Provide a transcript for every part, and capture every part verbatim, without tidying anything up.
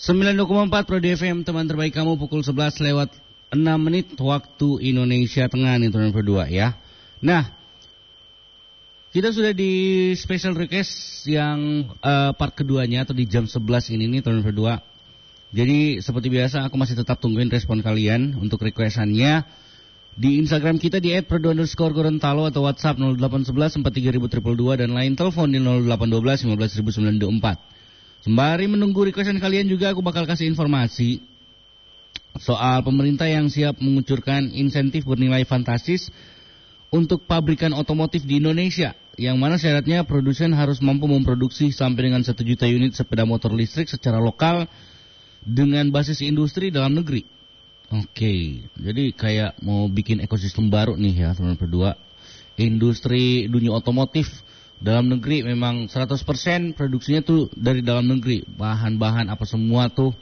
sembilan puluh dua koma empat Pro D F M, teman terbaik kamu, pukul sebelas lewat enam menit waktu Indonesia Tengah nih teman berdua ya. Nah, kita sudah di special request yang uh, part keduanya atau di jam sebelas ini nih teman berdua. Jadi seperti biasa aku masih tetap tungguin respon kalian untuk requestannya di Instagram kita di et perdo underscore gorontalo atau WhatsApp nol delapan satu satu empat tiga nol nol dua dua dan lain telepon di nol delapan satu dua lima belas sembilan dua empat. Sembari menunggu requestan kalian juga aku bakal kasih informasi soal pemerintah yang siap mengucurkan insentif bernilai fantastis untuk pabrikan otomotif di Indonesia, yang mana syaratnya produsen harus mampu memproduksi sampai dengan satu juta unit sepeda motor listrik secara lokal dengan basis industri dalam negeri. Oke, jadi kayak mau bikin ekosistem baru nih ya teman-teman berdua. Industri dunia otomotif dalam negeri memang seratus persen produksinya tuh dari dalam negeri. Bahan-bahan apa semua tuh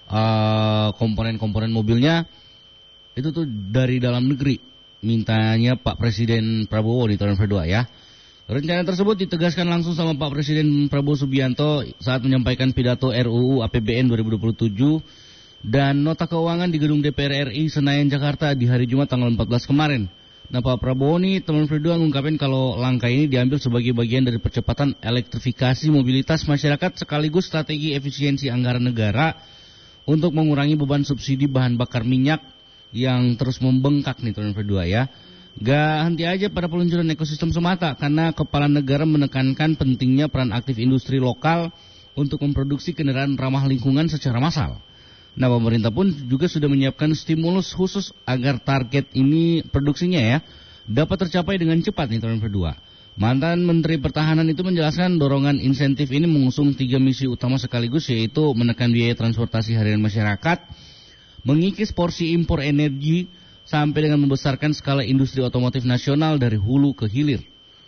uh, komponen-komponen mobilnya itu tuh dari dalam negeri. Mintanya Pak Presiden Prabowo di tahun kedua ya. Rencana tersebut ditegaskan langsung sama Pak Presiden Prabowo Subianto saat menyampaikan pidato R U U A P B N dua ribu dua puluh tujuh dan nota keuangan di gedung D P R R I Senayan Jakarta di hari Jumat tanggal empat belas kemarin. Nah, Pak Prabowo nih teman berdua ngungkapin kalau langkah ini diambil sebagai bagian dari percepatan elektrifikasi mobilitas masyarakat sekaligus strategi efisiensi anggaran negara untuk mengurangi beban subsidi bahan bakar minyak yang terus membengkak nih teman berdua ya. Gak henti aja pada peluncuran ekosistem semata, karena kepala negara menekankan pentingnya peran aktif industri lokal untuk memproduksi kendaraan ramah lingkungan secara massal. Nah, pemerintah pun juga sudah menyiapkan stimulus khusus agar target ini produksinya ya dapat tercapai dengan cepat nih teman berdua. Mantan Menteri Pertahanan itu menjelaskan dorongan insentif ini mengusung tiga misi utama sekaligus, yaitu menekan biaya transportasi harian masyarakat, mengikis porsi impor energi, sampai dengan membesarkan skala industri otomotif nasional dari hulu ke hilir.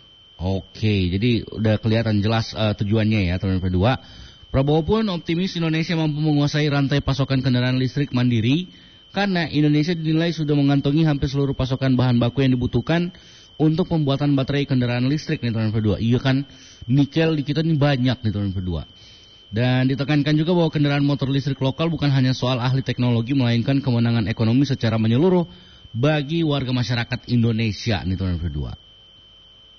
Oke, jadi udah kelihatan jelas uh, tujuannya ya teman berdua. Prabowo pun optimis Indonesia mampu menguasai rantai pasokan kendaraan listrik mandiri karena Indonesia dinilai sudah mengantongi hampir seluruh pasokan bahan baku yang dibutuhkan untuk pembuatan baterai kendaraan listrik nih teman berdua. Iya kan, nikel di kita ini banyak nih teman berdua. Dan ditekankan juga bahwa kendaraan motor listrik lokal bukan hanya soal ahli teknologi, melainkan kemenangan ekonomi secara menyeluruh bagi warga masyarakat Indonesia nih teman berdua.